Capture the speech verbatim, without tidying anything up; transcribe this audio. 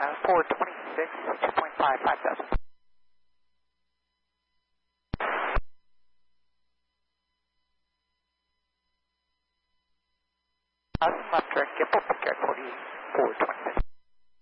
uh, four twenty-six, two point five, five thousand. Left direct, Gimple, pick air forty-four twenty-six.